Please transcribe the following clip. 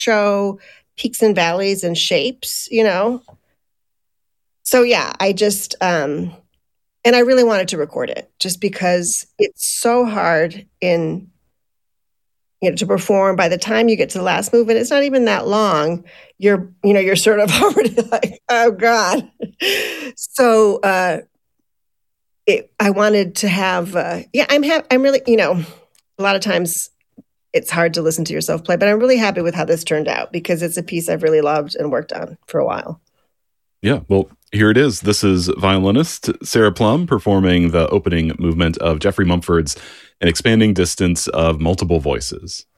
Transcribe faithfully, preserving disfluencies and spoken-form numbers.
show peaks and valleys and shapes, you know? So yeah, I just, um, and I really wanted to record it just because it's so hard in, you know, to perform. By the time you get to the last movement, it's not even that long. You're, you know, you're sort of already like, oh God. So, uh, it, I wanted to have, uh, yeah, I'm, ha- I'm really, you know, a lot of times it's hard to listen to yourself play, but I'm really happy with how this turned out because it's a piece I've really loved and worked on for a while. Yeah, well, here it is. This is violinist Sarah Plum performing the opening movement of Geoffrey Mumford's An Expanding Distance of Multiple Voices.